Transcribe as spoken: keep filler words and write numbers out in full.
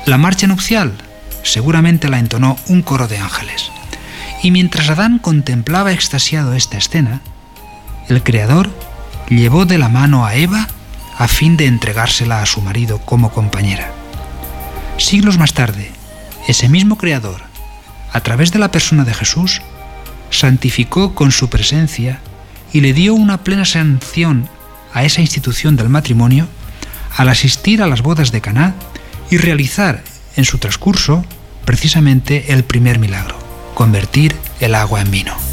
La marcha nupcial seguramente la entonó un coro de ángeles. Y mientras Adán contemplaba extasiado esta escena, el Creador llevó de la mano a Eva a fin de entregársela a su marido como compañera. Siglos más tarde, ese mismo Creador, a través de la persona de Jesús, santificó con su presencia y le dio una plena sanción a esa institución del matrimonio al asistir a las bodas de Caná y realizar en su transcurso precisamente el primer milagro: convertir el agua en vino.